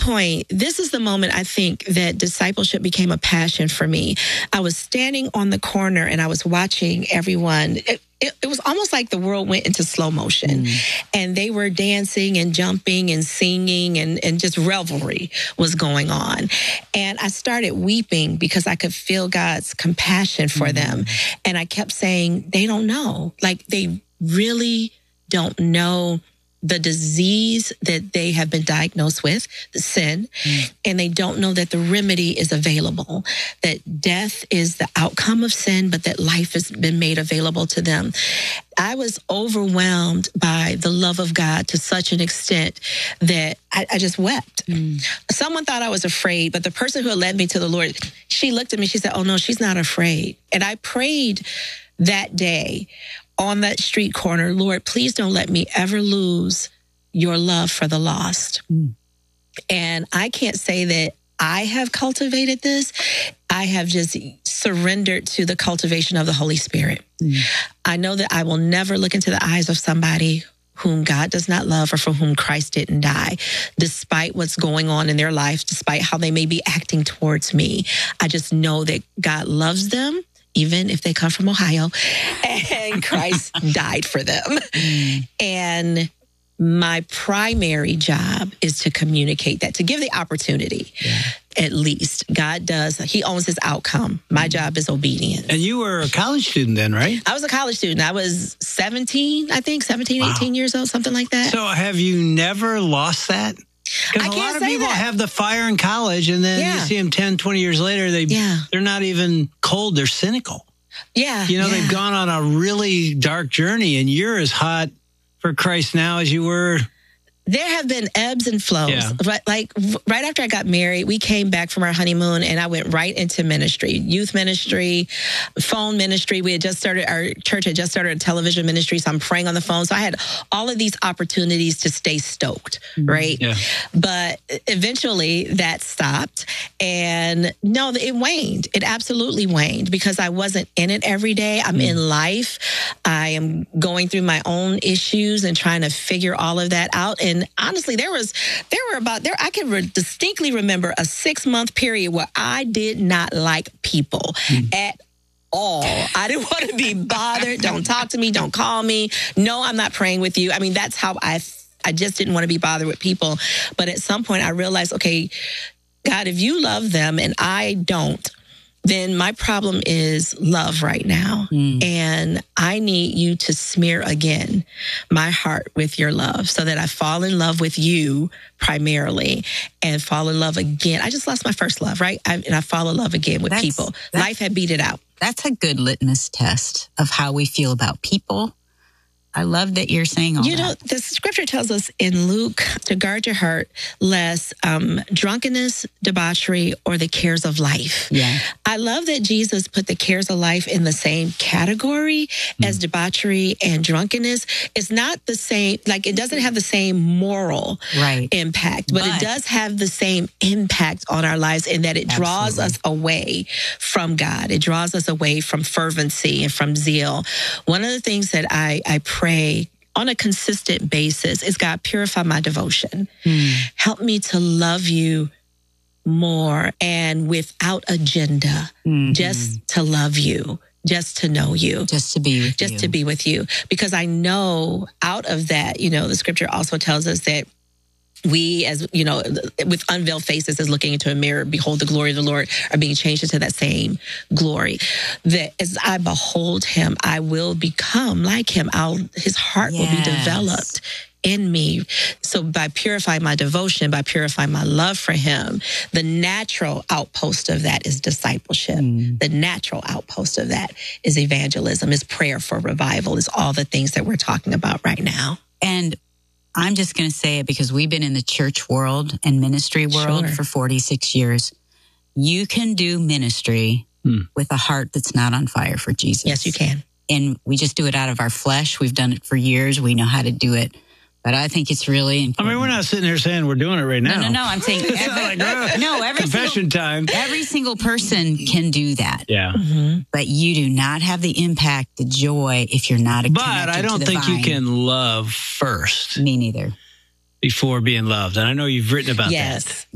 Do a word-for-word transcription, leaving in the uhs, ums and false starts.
point, this is the moment I think that discipleship became a passion for me. I was standing on the corner and I was watching everyone. It, it, it was almost like the world went into slow motion mm. and they were dancing and jumping and singing and, and just revelry was going on. And I started weeping because I could feel God's compassion for mm. them. And I kept saying, they don't know. Like, they really don't know the disease that they have been diagnosed with, the sin, mm. and they don't know that the remedy is available, that death is the outcome of sin, but that life has been made available to them. I was overwhelmed by the love of God to such an extent that I, I just wept. Mm. Someone thought I was afraid, but the person who had led me to the Lord, she looked at me, she said, oh no, she's not afraid. And I prayed that day on that street corner, Lord, please don't let me ever lose your love for the lost. Mm. And I can't say that I have cultivated this. I have just surrendered to the cultivation of the Holy Spirit. Mm. I know that I will never look into the eyes of somebody whom God does not love or for whom Christ didn't die, despite what's going on in their life, despite how they may be acting towards me. I just know that God loves them, even if they come from Ohio, and Christ died for them. Mm. And my primary job is to communicate that, to give the opportunity, yeah. at least. God does. He owns his outcome. My job is obedience. And you were a college student then, right? I was a college student. I was seventeen, I think, seventeen, wow. eighteen years old, something like that. So have you never lost that? Because a lot of people that. have the fire in college, and then yeah. you see them ten, twenty years later, they, yeah. they're not even cold, they're cynical. Yeah. You know, yeah. they've gone on a really dark journey, and you're as hot for Christ now as you were. There have been ebbs and flows. Yeah. Right, like right after I got married, we came back from our honeymoon and I went right into ministry, youth ministry, phone ministry. We had just started, our church had just started a television ministry. So I'm praying on the phone. So I had all of these opportunities to stay stoked, mm-hmm. right? Yeah. But eventually that stopped. And no, it waned. It absolutely waned because I wasn't in it every day. I'm mm-hmm. in life. I am going through my own issues and trying to figure all of that out. And And honestly, there was, there were about, there, I can re- distinctly remember a six month period where I did not like people mm. at all. I didn't want to be bothered. Don't talk to me. Don't call me. No, I'm not praying with you. I mean, that's how I, I just didn't want to be bothered with people. But at some point I realized, okay, God, if you love them and I don't, then my problem is love right now. Mm. And I need you to smear again my heart with your love so that I fall in love with you primarily and fall in love again. I just lost my first love, right? I, and I fall in love again with that's, people. Life had beat it out. That's a good litmus test of how we feel about people. I love that you're saying all you that. You know, the scripture tells us in Luke to guard your heart lest um, drunkenness, debauchery, or the cares of life. Yeah. I love that Jesus put the cares of life in the same category mm. as debauchery and drunkenness. It's not the same, like it doesn't have the same moral right. impact, but, but it does have the same impact on our lives in that it draws absolutely. us away from God. It draws us away from fervency and from zeal. One of the things that I, I pray Pray on a consistent basis is, God, purify my devotion. Mm. Help me to love you more and without agenda, mm-hmm. just to love you, just to know you, just to be with just you. to be with you. Because I know out of that, you know, the scripture also tells us that we, as you know, with unveiled faces, as looking into a mirror, behold the glory of the Lord, are being changed into that same glory. That as I behold him, I will become like him. I'll, his heart yes. will be developed in me. So by purifying my devotion, by purifying my love for him, the natural outpost of that is discipleship. Mm. The natural outpost of that is evangelism, is prayer for revival, is all the things that we're talking about right now. And I'm just going to say it because we've been in the church world and ministry world sure. for forty-six years. You can do ministry hmm. with a heart that's not on fire for Jesus. Yes, you can. And we just do it out of our flesh. We've done it for years. We know how to do it. But I think it's really important. I mean, we're not sitting here saying we're doing it right now. No, no, no. I'm saying every, like, oh, no, every confession single, time. Every single person can do that. Yeah. Mm-hmm. But you do not have the impact, the joy, if you're not a But I don't think vine. you can love first. Me neither. Before being loved. And I know you've written about yes. that.